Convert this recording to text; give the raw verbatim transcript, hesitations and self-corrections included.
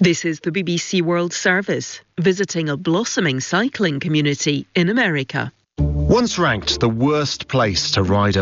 This is the B B C World Service, visiting a blossoming cycling community in America. Once ranked the worst place to ride a